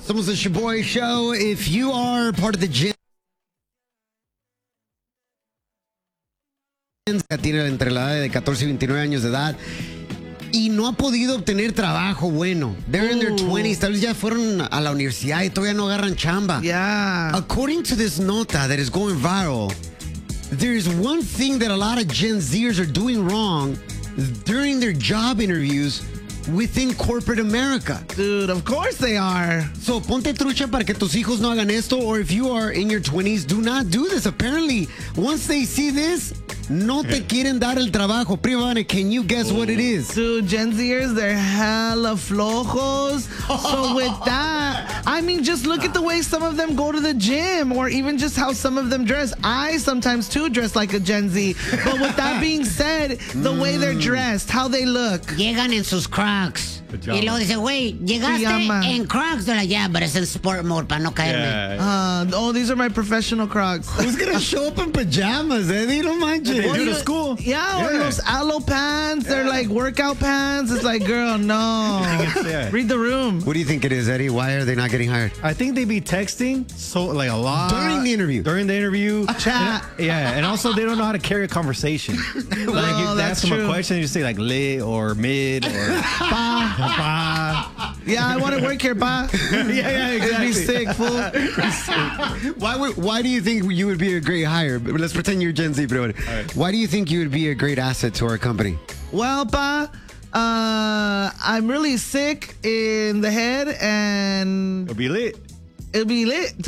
Somos the Shaboy Show. If you are part of the Gen que tiene entre la edad de 14 y 29 años de edad y no ha podido obtener trabajo bueno. They're in their 20s, tal vez ya fueron a la universidad y todavía no agarran chamba. Yeah. According to this nota that is going viral, there's one thing that a lot of Gen Zers are doing wrong during their job interviews within corporate America. Dude, of course they are. So, ponte trucha para que tus hijos no hagan esto, or if you are in your 20s, do not do this. Apparently, once they see this, no te quieren dar el trabajo. Privana, can you guess what it is? Dude, Gen Zers, they're hella flojos. So with that, I mean, just look at the way some of them go to the gym, or even just how some of them dress. I sometimes, too, dress like a Gen Z. But with that being said, the way they're dressed, how they look. Llegan en sus Crocs. Pajama. Y luego dice, güey, llegaste Pijama. en Crocs. De la ya, pero es en sport mode para no caerme. Oh, these are my professional Crocs. Who's gonna show up in pajamas, Eddie? No manches. They do to school. Yeah, or those aloe pants. They're like workout pants. It's like, girl, no. Yeah. Read the room. What do you think it is, Eddie? Why are they not getting hired? I think they be texting so like a lot During the interview. During the interview, Chat. yeah, and also they don't know how to carry a conversation. Like you that's ask them true. a question, you say like lit or mid or pa. Yeah, I want to work here, ba. Yeah, It'd be sick, fool. Why do you think you would be a great hire? Let's pretend you're Gen Z, bro. Why do you think you would be a great asset to our company? Well, pa, I'm really sick in the head, and It'll be lit. it'll be lit.